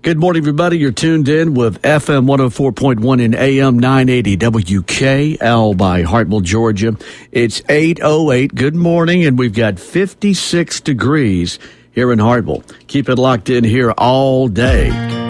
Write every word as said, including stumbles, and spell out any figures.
Good morning, everybody. You're tuned in with F M one oh four point one and A M nine eighty W K L by Hartwell, Georgia. It's eight oh eight. Good morning, and we've got fifty-six degrees here in Hartwell. Keep it locked in here all day.